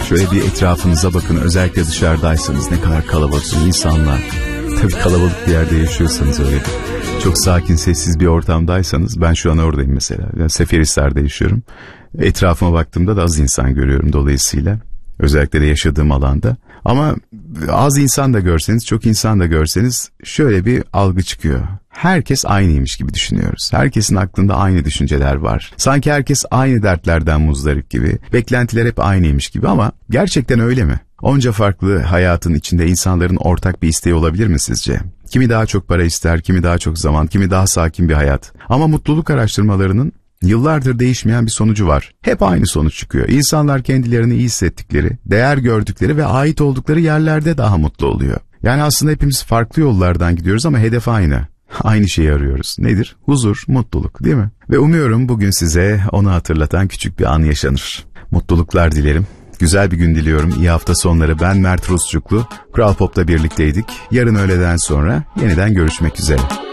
Şöyle bir etrafınıza bakın, özellikle dışarıdaysanız ne kadar kalabalık insanlar. Tabii kalabalık bir yerde yaşıyorsanız öyle. Çok sakin, sessiz bir ortamdaysanız, ben şu an oradayım mesela. Yani Seferihisar'da yaşıyorum. Etrafıma baktığımda da az insan görüyorum dolayısıyla. Özellikle de yaşadığım alanda. Ama az insan da görseniz, çok insan da görseniz şöyle bir algı çıkıyor. Herkes aynıymış gibi düşünüyoruz. Herkesin aklında aynı düşünceler var. Sanki herkes aynı dertlerden muzdarip gibi. Beklentiler hep aynıymış gibi, ama gerçekten öyle mi? Onca farklı hayatın içinde insanların ortak bir isteği olabilir mi sizce? Kimi daha çok para ister, kimi daha çok zaman, kimi daha sakin bir hayat. Ama mutluluk araştırmalarının yıllardır değişmeyen bir sonucu var. Hep aynı sonuç çıkıyor. İnsanlar kendilerini iyi hissettikleri, değer gördükleri ve ait oldukları yerlerde daha mutlu oluyor. Yani aslında hepimiz farklı yollardan gidiyoruz ama hedef aynı. Aynı şeyi arıyoruz. Nedir? Huzur, mutluluk, değil mi? Ve umuyorum bugün size onu hatırlatan küçük bir an yaşanır. Mutluluklar dilerim. Güzel bir gün diliyorum. İyi hafta sonları. Ben Mert Rusçuklu. Kral Pop'ta birlikteydik. Yarın öğleden sonra yeniden görüşmek üzere.